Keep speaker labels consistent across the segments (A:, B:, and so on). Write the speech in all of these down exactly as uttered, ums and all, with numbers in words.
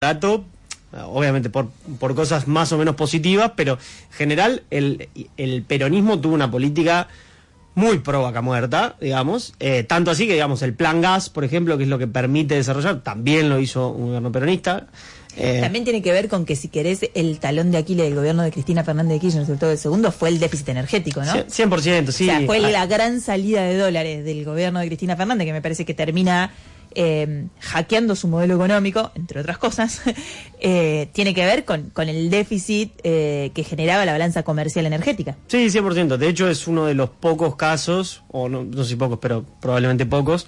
A: dato, obviamente por, por cosas más o menos positivas, pero en general el, el peronismo tuvo una política muy pro vaca muerta, digamos, eh, tanto así que, digamos, el plan gas, por ejemplo, que es lo que permite desarrollar, también lo hizo un gobierno peronista.
B: Eh, También tiene que ver con que, si querés, el talón de Aquiles del gobierno de Cristina Fernández de Kirchner, sobre todo el segundo, fue el déficit energético, ¿no?
A: cien por ciento, sí.
B: O sea, fue la gran salida de dólares del gobierno de Cristina Fernández, que me parece que termina eh, hackeando su modelo económico, entre otras cosas, eh, tiene que ver con, con el déficit eh, que generaba la balanza comercial energética.
A: Sí, cien por ciento. De hecho, es uno de los pocos casos, o no, no sé si pocos, pero probablemente pocos,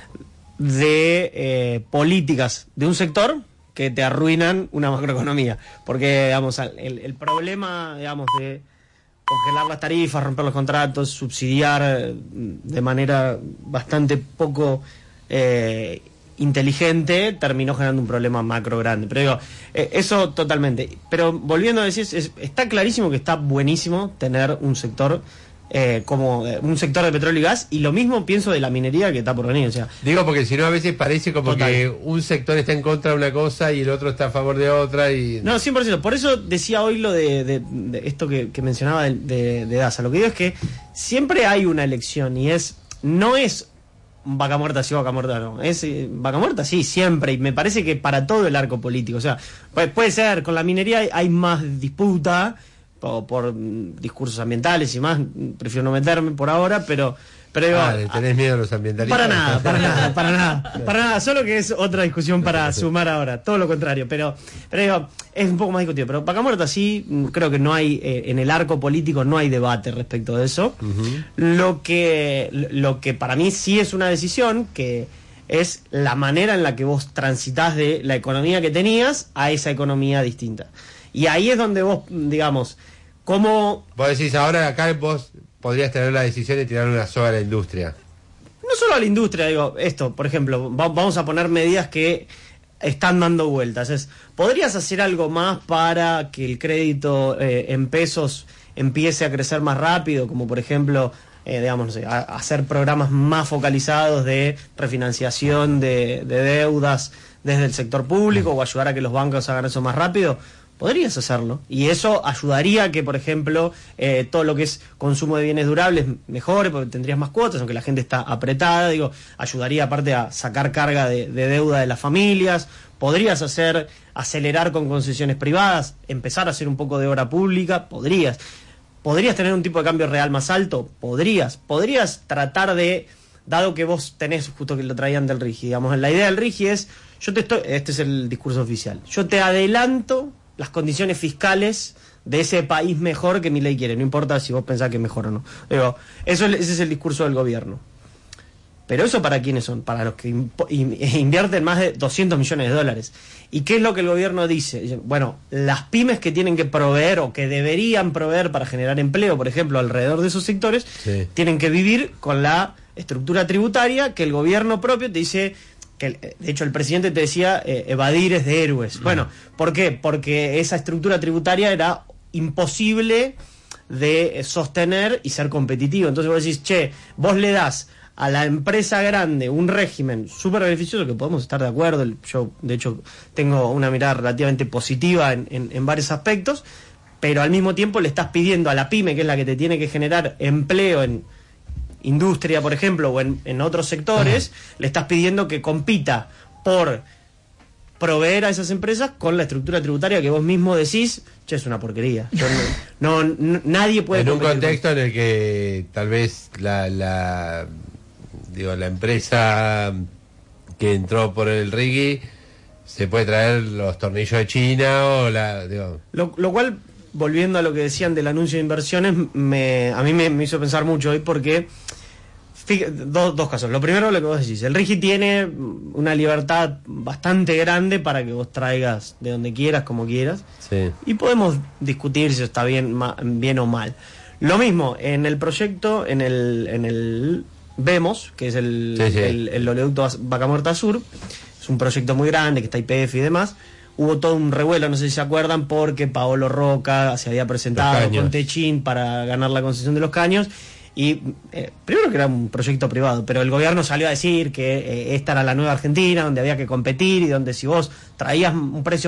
A: de eh, políticas de un sector que te arruinan una macroeconomía. Porque, digamos, el, el problema, digamos, de congelar las tarifas, romper los contratos, subsidiar de manera bastante poco eh, inteligente, terminó generando un problema macro grande. Pero digo, eh, eso totalmente. Pero volviendo a decir, es, está clarísimo que está buenísimo tener un sector Eh, como eh, un sector de petróleo y gas, y lo mismo pienso de la minería que está por venir. O sea,
C: digo, porque si no a veces parece como total, que un sector está en contra de una cosa y el otro está a favor de otra. Y
A: no, cien por ciento. Por eso decía hoy lo de, de, de esto que, que mencionaba de, de, de Daza. Lo que digo es que siempre hay una elección, y es no es vaca muerta sí, vaca muerta no. Es eh, vaca muerta sí, siempre. Y me parece que para todo el arco político. O sea, puede, puede ser, con la minería hay, hay más disputa por, por discursos ambientales y más, prefiero no meterme por ahora, pero... pero
C: ah, ¿le tenés miedo a los ambientalistas?
A: Para nada, para nada, para nada, para nada, solo que es otra discusión para sumar ahora, todo lo contrario, pero, pero digo, es un poco más discutido, pero vaca muerta sí, creo que no hay, eh, en el arco político no hay debate respecto de eso. Uh-huh. Lo que, lo que para mí sí es una decisión, que es la manera en la que vos transitás de la economía que tenías a esa economía distinta. Y ahí es donde vos, digamos, ¿cómo...?
C: Vos decís, ahora acá vos podrías tener la decisión de tirar una soga a la industria.
A: No solo a la industria, digo, esto, por ejemplo, va, vamos a poner medidas que están dando vueltas. Es, ¿podrías hacer algo más para que el crédito eh, en pesos empiece a crecer más rápido? Como, por ejemplo, eh, digamos, no sé, a, a hacer programas más focalizados de refinanciación de, de deudas desde el sector público, o ayudar a que los bancos hagan eso más rápido. Podrías hacerlo, y eso ayudaría a que, por ejemplo, eh, todo lo que es consumo de bienes durables mejore, porque tendrías más cuotas, aunque la gente está apretada, digo, ayudaría aparte a sacar carga de, de deuda de las familias. Podrías hacer, acelerar con concesiones privadas, empezar a hacer un poco de obra pública, podrías. ¿Podrías tener un tipo de cambio real más alto? Podrías. Podrías tratar de, dado que vos tenés, justo que lo traían del RIGI, digamos, la idea del RIGI es, yo te estoy, este es el discurso oficial, yo te adelanto las condiciones fiscales de ese país mejor que mi ley quiere, no importa si vos pensás que es mejor o no. Digo, eso, ese es el discurso del gobierno. Pero eso, ¿para quiénes son? Para los que invierten más de doscientos millones de dólares. ¿Y qué es lo que el gobierno dice? Bueno, las pymes que tienen que proveer o que deberían proveer para generar empleo, por ejemplo, alrededor de esos sectores, sí, tienen que vivir con la estructura tributaria que el gobierno propio te dice... que de hecho el presidente te decía, eh, evadir es de héroes. Mm. Bueno, ¿por qué? Porque esa estructura tributaria era imposible de eh, sostener y ser competitivo. Entonces vos decís, che, vos le das a la empresa grande un régimen súper beneficioso, que podemos estar de acuerdo, yo de hecho tengo una mirada relativamente positiva en, en, en varios aspectos, pero al mismo tiempo le estás pidiendo a la pyme, que es la que te tiene que generar empleo en industria, por ejemplo, o en, en otros sectores, uh-huh, le estás pidiendo que compita por proveer a esas empresas con la estructura tributaria que vos mismo decís, che, es una porquería. Yo no, no, no, nadie puede...
C: En un contexto con... en el que tal vez la, la, digo, la empresa que entró por el RIGI se puede traer los tornillos de China o la... Digo...
A: Lo, lo cual... Volviendo a lo que decían del anuncio de inversiones, me, a mí me, me hizo pensar mucho hoy, porque fíjate, dos, dos casos. Lo primero, lo que vos decís, el RIGI tiene una libertad bastante grande para que vos traigas de donde quieras, como quieras, sí, y podemos discutir si está bien, ma, bien o mal. Lo mismo, en el proyecto, en el, en el Vemos, que es el, sí, sí, el, el oleoducto Vaca Muerta Sur, es un proyecto muy grande, que está I P F y demás. Hubo todo un revuelo, no sé si se acuerdan, porque Paolo Roca se había presentado con Techín para ganar la concesión de los caños, y eh, primero que era un proyecto privado, pero el gobierno salió a decir que eh, esta era la nueva Argentina, donde había que competir y donde si vos traías un precio